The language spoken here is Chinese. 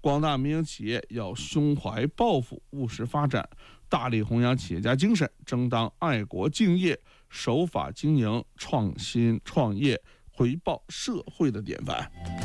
广大民营企业要胸怀抱负，务实发展，大力弘扬企业家精神，争当爱国敬业、守法经营、创新创业、回报社会的典范。